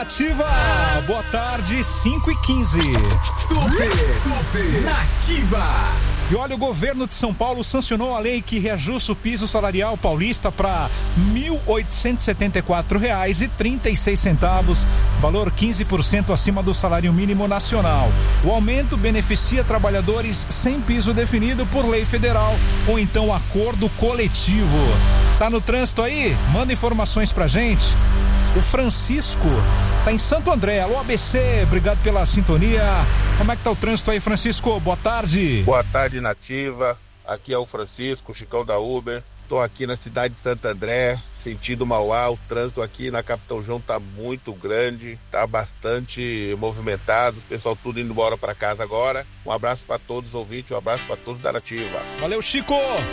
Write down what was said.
Nativa. Boa tarde, 5h15. Super Nativa. E olha, o governo de São Paulo sancionou a lei que reajusta o piso salarial paulista para R$ 1.874,36, valor 15% acima do salário mínimo nacional. O aumento beneficia trabalhadores sem piso definido por lei federal ou então acordo coletivo. Tá no trânsito aí? Manda informações pra gente. O Francisco tá em Santo André. Alô, ABC, obrigado pela sintonia. Como é que tá o trânsito aí, Francisco? Boa tarde. Boa tarde, Nativa. Aqui é o Francisco, Chicão da Uber. Tô aqui na cidade de Santo André, sentido Mauá. O trânsito aqui na Capitão João tá muito grande, tá bastante movimentado. O pessoal tudo indo embora para casa agora. Um abraço para todos os ouvintes, um abraço para todos da Nativa. Valeu, Chico.